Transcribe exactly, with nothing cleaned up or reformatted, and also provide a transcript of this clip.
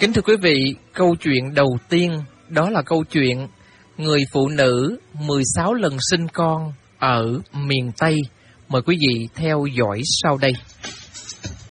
Kính thưa quý vị, câu chuyện đầu tiên đó là câu chuyện người phụ nữ mười sáu lần sinh con ở miền Tây. Mời quý vị theo dõi sau đây.